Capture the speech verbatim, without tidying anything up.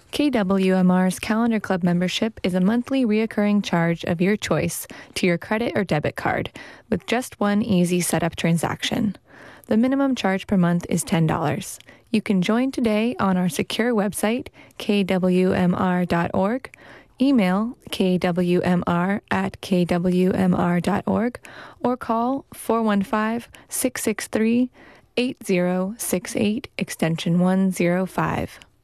K W M R's Calendar Club membership is a monthly reoccurring charge of your choice to your credit or debit card with just one easy setup transaction. The minimum charge per month is ten dollars. You can join today on our secure website, k w m r dot org, email k w m r at k w m r dot org, or call four one five, six six three, eight zero six eight, extension one zero five.